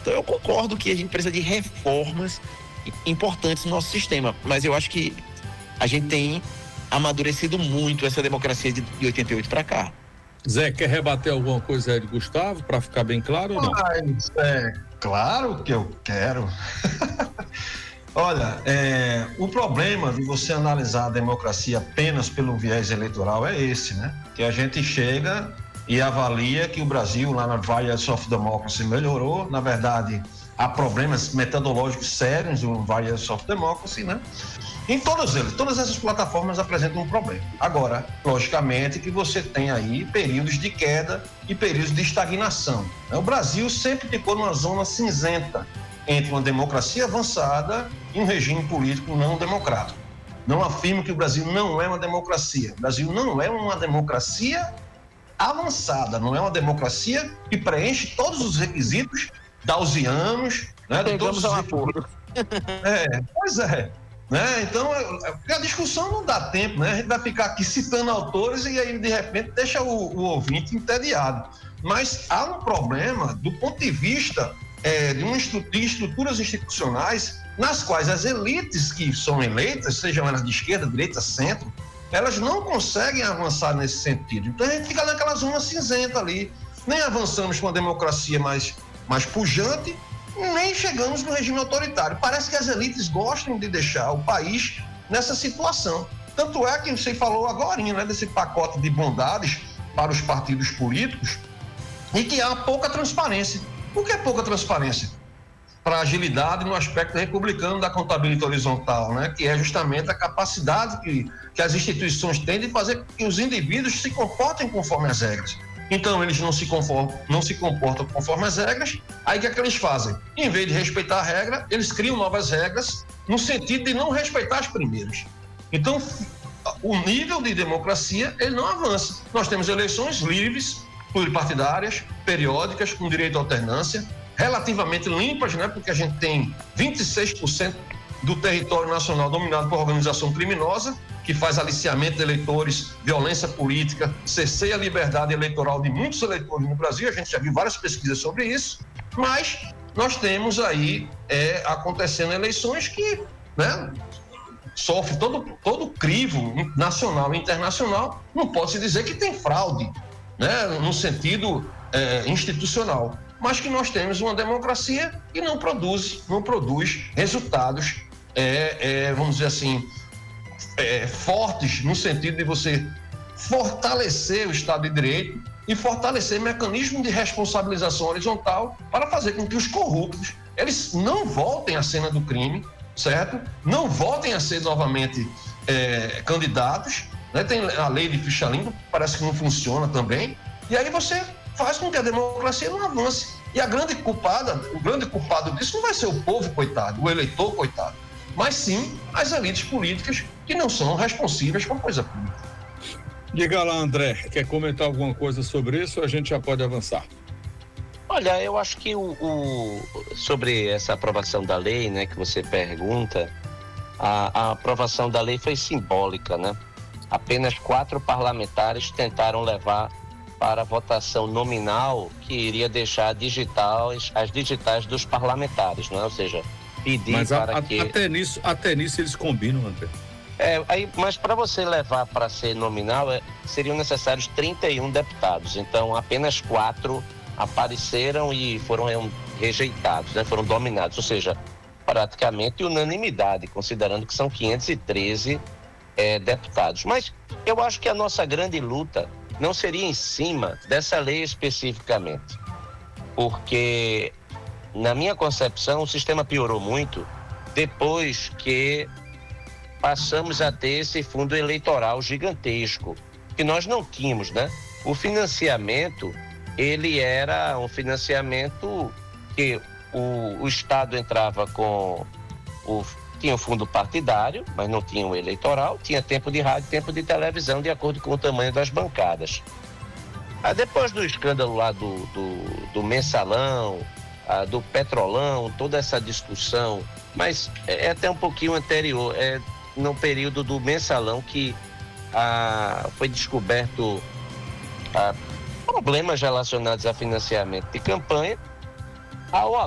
Então eu concordo que a gente precisa de reformas importantes no nosso sistema, mas eu acho que a gente tem amadurecido muito essa democracia de 88 para cá. Zé, quer rebater alguma coisa aí de Gustavo, para ficar bem claro ou não? Mas, claro que eu quero. Olha, o problema de você analisar a democracia apenas pelo viés eleitoral é esse, né? Que a gente chega e avalia que o Brasil, lá na Values of Democracy, melhorou. Na verdade, há problemas metodológicos sérios no Values of Democracy, né? Em todas essas plataformas apresentam um problema. Agora, logicamente que você tem aí períodos de queda e períodos de estagnação. O Brasil sempre ficou numa zona cinzenta entre uma democracia avançada e um regime político não democrático. Não afirmo que o Brasil não é uma democracia. O Brasil não é uma democracia avançada, não é uma democracia que preenche todos os requisitos gaussianos, né? Chegamos a um acordo. Pois é. Né? Então, a discussão não dá tempo, né? A gente vai ficar aqui citando autores e aí, de repente, deixa o ouvinte entediado. Mas há um problema do ponto de vista de estruturas institucionais nas quais as elites que são eleitas, sejam elas de esquerda, direita, centro, elas não conseguem avançar nesse sentido. Então, a gente fica naquela zona cinzenta ali. Nem avançamos com uma democracia mais pujante, nem chegamos no regime autoritário. Parece que as elites gostam de deixar o país nessa situação. Tanto é que você falou agora, né, desse pacote de bondades para os partidos políticos e que há pouca transparência. Por que pouca transparência? Para agilidade no aspecto republicano da contabilidade horizontal, né, que é justamente a capacidade que as instituições têm de fazer que os indivíduos se comportem conforme as regras. Então, eles não se comportam conforme as regras, aí o que é que eles fazem? Em vez de respeitar a regra, eles criam novas regras no sentido de não respeitar as primeiras. Então, o nível de democracia, ele não avança. Nós temos eleições livres, pluripartidárias, periódicas, com direito à alternância, relativamente limpas, né? Porque a gente tem 26% do território nacional dominado por organização criminosa, que faz aliciamento de eleitores, violência política, cerceia a liberdade eleitoral de muitos eleitores no Brasil. A gente já viu várias pesquisas sobre isso, mas nós temos aí acontecendo eleições que, né, sofre todo crivo nacional e internacional. Não pode se dizer que tem fraude, né, no sentido institucional, mas que nós temos uma democracia que não produz resultados, vamos dizer assim, fortes, no sentido de você fortalecer o Estado de Direito e fortalecer mecanismos de responsabilização horizontal para fazer com que os corruptos, eles não voltem à cena do crime, certo? Não voltem a ser novamente candidatos, né? Tem a lei de ficha limpa, parece que não funciona também, e aí você faz com que a democracia não avance. E o grande culpado disso não vai ser o povo, coitado, o eleitor, coitado, mas sim as elites políticas que não são responsíveis com a coisa pública. Diga lá, André, quer comentar alguma coisa sobre isso ou a gente já pode avançar? Olha, eu acho que sobre essa aprovação da lei, né, que você pergunta, a aprovação da lei foi simbólica, né? Apenas 4 parlamentares tentaram levar para a votação nominal, que iria deixar as digitais dos parlamentares, né? Ou seja, pedir mas para que... Até nisso eles combinam, André. Mas para você levar para ser nominal, seriam necessários 31 deputados. Então, apenas 4 apareceram e foram rejeitados, né? Foram dominados. Ou seja, praticamente unanimidade, considerando que são 513 deputados. Mas eu acho que a nossa grande luta não seria em cima dessa lei especificamente, porque, na minha concepção, o sistema piorou muito depois que passamos a ter esse fundo eleitoral gigantesco, que nós não tínhamos, né? O financiamento, ele era um financiamento que o Estado entrava tinha o fundo partidário, mas não tinha o eleitoral, tinha tempo de rádio, tempo de televisão, de acordo com o tamanho das bancadas. Depois do escândalo lá do mensalão, do petrolão, toda essa discussão, mas é até um pouquinho anterior, no período do mensalão que foi descoberto problemas relacionados a financiamento de campanha. A OAB